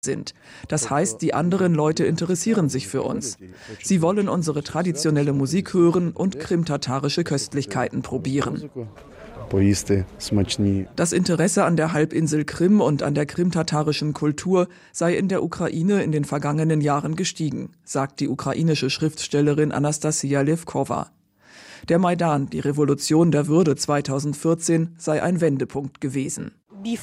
sind. Das heißt, die anderen Leute interessieren sich für uns. Sie wollen unsere traditionelle Musik hören und krimtatarische Köstlichkeiten probieren. Das Interesse an der Halbinsel Krim und an der krimtatarischen Kultur sei in der Ukraine in den vergangenen Jahren gestiegen, sagt die ukrainische Schriftstellerin Anastasia Levkova. Der Maidan, die Revolution der Würde 2014, sei ein Wendepunkt gewesen.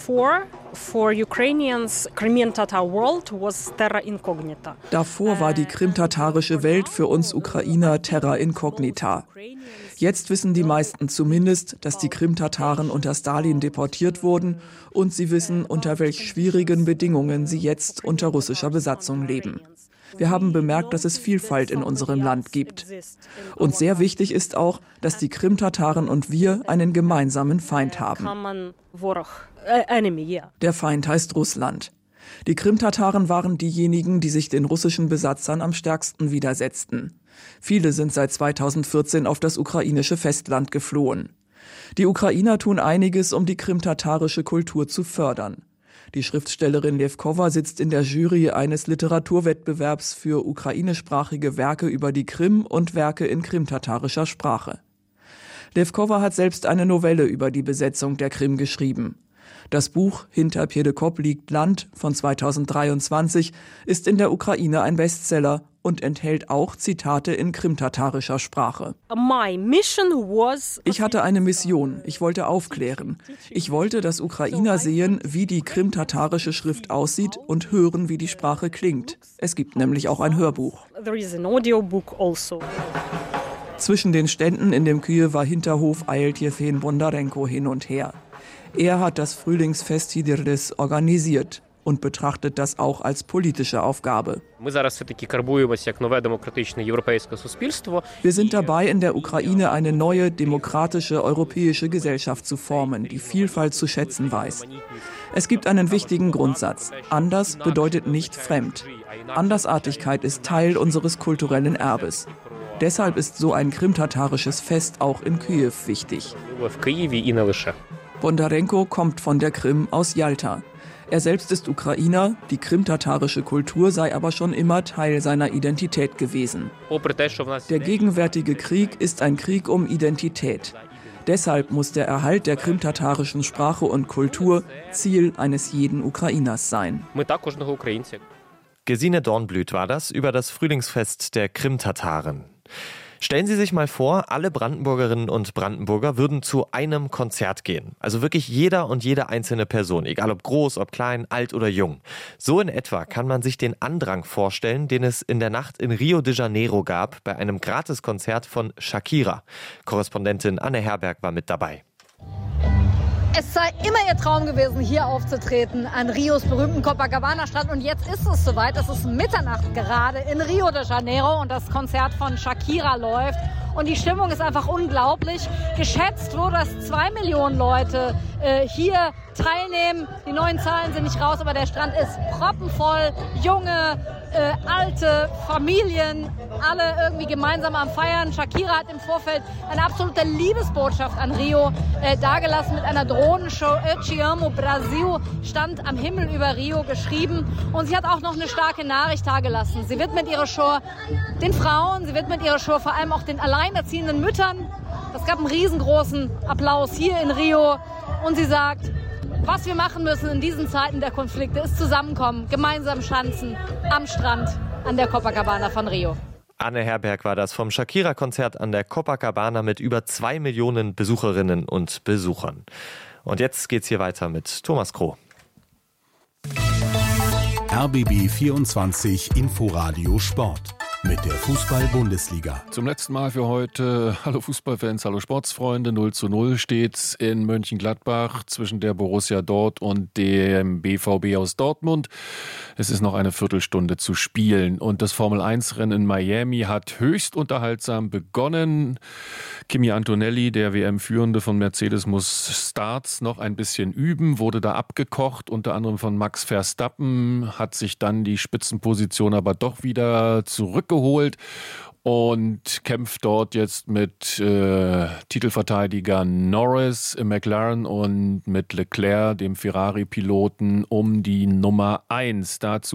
Davor war die krimtatarische Welt für uns Ukrainer terra incognita. Jetzt wissen die meisten zumindest, dass die Krimtataren unter Stalin deportiert wurden und sie wissen, unter welch schwierigen Bedingungen sie jetzt unter russischer Besatzung leben. Wir haben bemerkt, dass es Vielfalt in unserem Land gibt. Und sehr wichtig ist auch, dass die Krimtataren und wir einen gemeinsamen Feind haben. Der Feind heißt Russland. Die Krimtataren waren diejenigen, die sich den russischen Besatzern am stärksten widersetzten. Viele sind seit 2014 auf das ukrainische Festland geflohen. Die Ukrainer tun einiges, um die krimtatarische Kultur zu fördern. Die Schriftstellerin Levkova sitzt in der Jury eines Literaturwettbewerbs für ukrainischsprachige Werke über die Krim und Werke in krimtatarischer Sprache. Levkova hat selbst eine Novelle über die Besetzung der Krim geschrieben. Das Buch Hinter Pjedekop liegt Land von 2023 ist in der Ukraine ein Bestseller und enthält auch Zitate in krimtatarischer Sprache. Ich hatte eine Mission. Ich wollte aufklären. Ich wollte, dass Ukrainer sehen, wie die krimtatarische Schrift aussieht und hören, wie die Sprache klingt. Es gibt nämlich auch ein Hörbuch. Zwischen den Ständen in dem Kiewer Hinterhof eilt Jewgen Bondarenko hin und her. Er hat das Frühlingsfest Hidrles organisiert und betrachtet das auch als politische Aufgabe. Wir sind dabei, in der Ukraine eine neue, demokratische, europäische Gesellschaft zu formen, die Vielfalt zu schätzen weiß. Es gibt einen wichtigen Grundsatz. Anders bedeutet nicht fremd. Andersartigkeit ist Teil unseres kulturellen Erbes. Deshalb ist so ein krimtatarisches Fest auch in Kiew wichtig. Bondarenko kommt von der Krim aus Jalta. Er selbst ist Ukrainer, die krimtatarische Kultur sei aber schon immer Teil seiner Identität gewesen. Der gegenwärtige Krieg ist ein Krieg um Identität. Deshalb muss der Erhalt der krimtatarischen Sprache und Kultur Ziel eines jeden Ukrainers sein. Gesine Dornblüt war das über das Frühlingsfest der Krimtataren. Stellen Sie sich mal vor, alle Brandenburgerinnen und Brandenburger würden zu einem Konzert gehen. Also wirklich jeder und jede einzelne Person, egal ob groß, ob klein, alt oder jung. So in etwa kann man sich den Andrang vorstellen, den es in der Nacht in Rio de Janeiro gab, bei einem Gratiskonzert von Shakira. Korrespondentin Anne Herberg war mit dabei. Es sei immer ihr Traum gewesen, hier aufzutreten an Rios berühmten Copacabana-Strand. Und jetzt ist es soweit. Es ist Mitternacht gerade in Rio de Janeiro und das Konzert von Shakira läuft. Und die Stimmung ist einfach unglaublich. Geschätzt wurde, dass 2 Millionen Leute hier teilnehmen. Die neuen Zahlen sind nicht raus, aber der Strand ist proppenvoll. Junge, alte, Familien, alle irgendwie gemeinsam am Feiern. Shakira hat im Vorfeld eine absolute Liebesbotschaft an Rio dargelassen mit einer Drohnenshow. Eu te amo, Brasil stand am Himmel über Rio geschrieben. Und sie hat auch noch eine starke Nachricht dargelassen. Sie widmet ihre Show den Frauen, sie widmet ihre Show vor allem auch den alleinerziehenden Müttern. Es gab einen riesengroßen Applaus hier in Rio. Und sie sagt, was wir machen müssen in diesen Zeiten der Konflikte, ist zusammenkommen, gemeinsam schanzen am Strand an der Copacabana von Rio. Anne Herberg war das vom Shakira-Konzert an der Copacabana mit über 2 Millionen Besucherinnen und Besuchern. Und jetzt geht's hier weiter mit Thomas Kroh. RBB 24 Inforadio Sport. Mit der Fußball-Bundesliga. Zum letzten Mal für heute. Hallo Fußballfans, hallo Sportsfreunde. 0:0 steht's in Mönchengladbach zwischen der Borussia Dort und dem BVB aus Dortmund. Es ist noch eine Viertelstunde zu spielen. Und das Formel-1-Rennen in Miami hat höchst unterhaltsam begonnen. Kimi Antonelli, der WM-Führende von Mercedes, muss Starts noch ein bisschen üben, wurde da abgekocht, unter anderem von Max Verstappen, hat sich dann die Spitzenposition aber doch wieder zurückgeholt und kämpft dort jetzt mit Titelverteidiger Norris im McLaren und mit Leclerc, dem Ferrari-Piloten, um die Nummer 1. Dazu